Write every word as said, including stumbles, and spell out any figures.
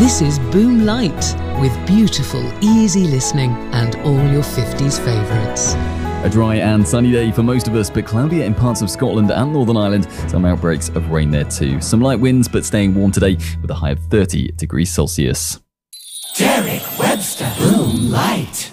This is Boom Light, with beautiful, easy listening and all your fifties favourites. A dry and sunny day for most of us, but cloudier in parts of Scotland and Northern Ireland. Some outbreaks of rain there too. Some light winds, but staying warm today with a high of thirty degrees Celsius. Derek Webster, Boom Light.